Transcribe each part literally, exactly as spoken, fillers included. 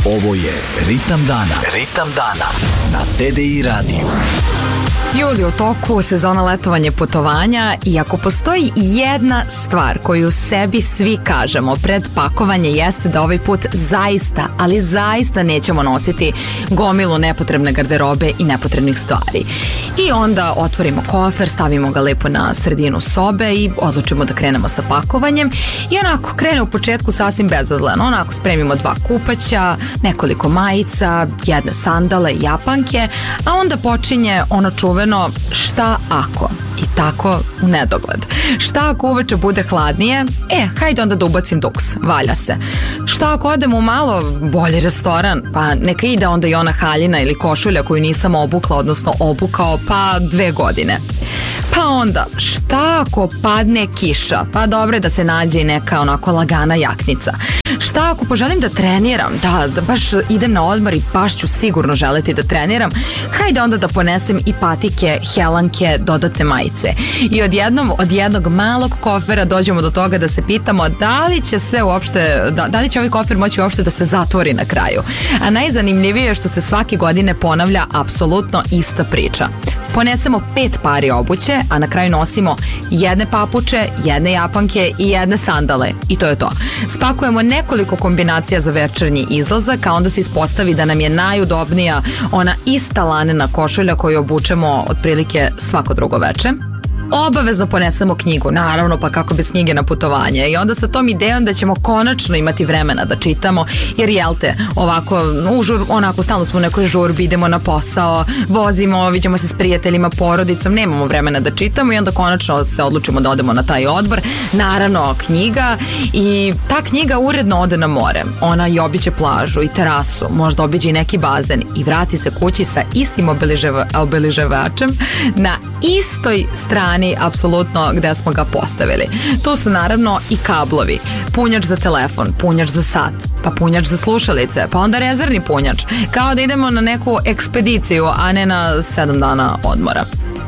Ovo je Ritam dana. Ritam dana na T D I radiju. Juli u toku, sezona letovanja putovanja, i ako postoji jedna stvar koju sebi svi kažemo pred pakovanje, jeste da ovaj put zaista, ali zaista nećemo nositi gomilu nepotrebne garderobe i nepotrebnih stvari. I onda otvorimo kofer, stavimo ga lepo na sredinu sobe i odlučimo da krenemo sa pakovanjem. I onako krene u početku sasvim bezazleno, onako spremimo dva kupaća, nekoliko majica, jedne sandale i japanke, a onda počinje ono čuveno šta ako, i tako u nedogled. Šta ako uveče bude hladnije? E, hajde onda da ubacim duks, valja se. Šta ako odem u malo bolji restoran? Pa neka ide onda i ona haljina ili košulja koju nisam obukla, odnosno obukao pa dve godine. Pa onda, šta ako padne kiša? Pa dobro je da se nađe i neka onako lagana jaknica. Šta ako poželim da treniram? Da, da baš idem na odmor i baš ću sigurno želeti da treniram. Hajde onda da ponesem i patike, helanke, dodatne majice. I odjednom, od jednog malog kofera dođemo do toga da se pitamo da li će sve uopšte, da, da li će ovaj kofer moći uopšte da se zatvori na kraju. A najzanimljivije je što se svake godine ponavlja apsolutno ista priča. Ponesemo pet pari obuće, a na kraju nosimo jedne papuče, jedne japanke i jedne sandale. I to je to. Spakujemo nekoliko kombinacija za večernji izlazak, a onda se ispostavi da nam je najudobnija ona ista lanena košulja koju obučemo otprilike svako drugo veče. Obavezno ponesemo knjigu, naravno, pa kako bez knjige na putovanje, i onda sa tom idejom da ćemo konačno imati vremena da čitamo, jer jel te, ovako, užur, onako stalno smo u nekoj žurbi, idemo na posao, vozimo, vidimo se s prijateljima, porodicom, nemamo vremena da čitamo i onda konačno se odlučimo da odemo na taj odmor. Naravno, knjiga, i ta knjiga uredno ode na more, ona i obiđe plažu i terasu, možda obiđe i neki bazen i vrati se kući sa istim obeležava, obeležavačem na istoj strani apsolutno gde smo ga postavili. Tu su naravno i kablovi, punjač za telefon, punjač za sat, pa punjač za slušalice, pa onda rezervni punjač, kao da idemo na neku ekspediciju, a ne na sedam dana odmora.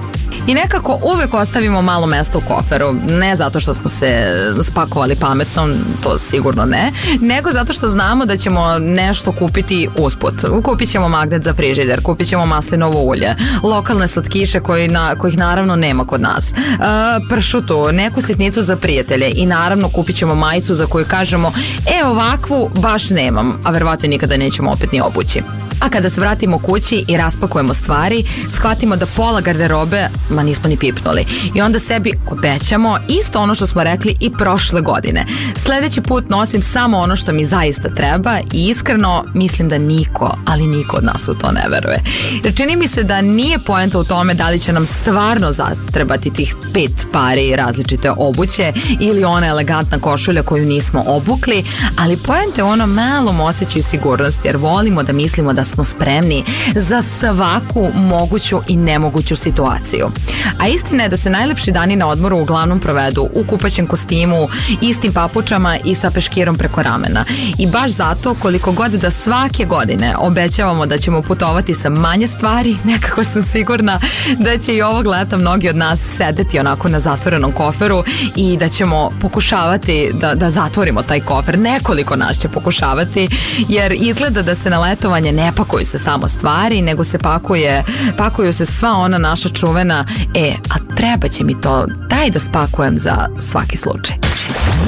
I nekako uvek ostavimo malo mesta u koferu, ne zato što smo se spakovali pametno, to sigurno ne, nego zato što znamo da ćemo nešto kupiti usput. Kupit ćemo magnet za frižider, kupit ćemo maslinovo ulje, lokalne slatkiše koji na, kojih naravno nema kod nas, e, pršutu, neku sitnicu za prijatelje i naravno kupit ćemo majicu za koju kažemo e ovakvu baš nemam, a verovatno nikada nećemo opet ni obući. A kada se vratimo kući i raspakujemo stvari, shvatimo da pola garderobe, ma nismo ni pipnuli. I onda sebi obećamo isto ono što smo rekli i prošle godine. Sledeći put nosim samo ono što mi zaista treba i iskreno mislim da niko, ali niko od nas u to ne veruje. Jer čini mi se da nije poenta u tome da li će nam stvarno zatrebati tih pet pari različite obuće ili ona elegantna košulja koju nismo obukli, ali poenta je ono malom osjećaju sigurnosti, jer volimo da mislimo da smo spremni za svaku moguću i nemoguću situaciju. A istina je da se najlepši dani na odmoru uglavnom provedu u kupaćem kostimu, istim papučama i sa peškirom preko ramena. I baš zato, koliko god da svake godine obećavamo da ćemo putovati sa manje stvari, nekako sam sigurna da će i ovog leta mnogi od nas sedeti onako na zatvorenom koferu i da ćemo pokušavati da, da zatvorimo taj kofer. Nekoliko nas će pokušavati, jer izgleda da se na letovanje ne pakuju se samo stvari, nego se pakuje, pakuju se sva ona naša čuvena, e, a treba će mi to, daj da spakujem za svaki slučaj.